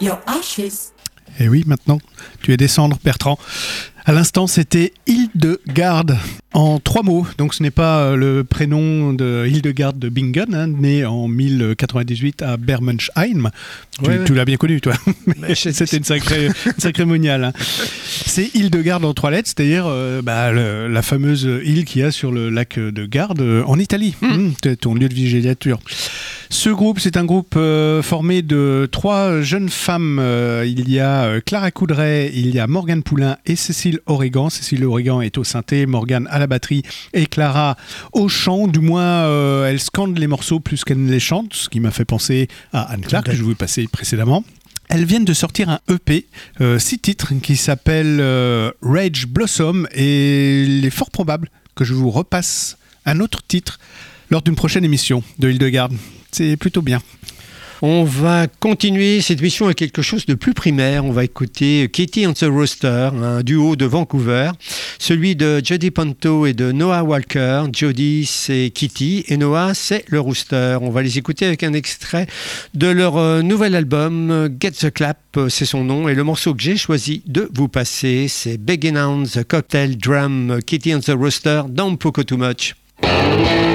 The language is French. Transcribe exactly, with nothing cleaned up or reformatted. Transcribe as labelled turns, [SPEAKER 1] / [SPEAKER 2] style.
[SPEAKER 1] your ashes.
[SPEAKER 2] Et oui, maintenant, tu es des cendres, Bertrand. À l'instant, c'était Hildegarde en trois mots. Donc, ce n'est pas le prénom de Hildegarde de Bingen, hein, née en mille quatre-vingt-dix-huit à Bermensheim. Tu,
[SPEAKER 3] ouais, ouais.
[SPEAKER 2] tu l'as bien connu, toi. Mais c'était une sacrée, une sacrée moniale. Hein. C'est Hildegarde en trois lettres, c'est-à-dire euh, bah, le, la fameuse île qu'il y a sur le lac de Garde euh, en Italie. Mmh. Mmh, c'est ton lieu de villégiature. Ce groupe, c'est un groupe euh, formé de trois jeunes femmes. Euh, il y a euh, Clara Coudray, il y a Morgane Poulain et Cécile Origan. Cécile Origan est au synthé, Morgane à la batterie et Clara au chant. Du moins, euh, elle scande les morceaux plus qu'elle ne les chante, ce qui m'a fait penser à Anne Clark, que je vous ai passé précédemment. Elles viennent de sortir un E P, euh, six titres, qui s'appelle euh, Rage Blossom, et il est fort probable que je vous repasse un autre titre lors d'une prochaine émission de Hildegarde. C'est plutôt bien.
[SPEAKER 3] On va continuer cette émission avec quelque chose de plus primaire. On va écouter Kitty and the Rooster, un duo de Vancouver, celui de Jody Panto et de Noah Walker. Jody, c'est Kitty et Noah, c'est le Rooster. On va les écouter avec un extrait de leur euh, nouvel album, Get the Clap, c'est son nom. Et le morceau que j'ai choisi de vous passer, c'est Begging on the Cocktail Drum, Kitty and the Rooster, Don't Poco Too Much.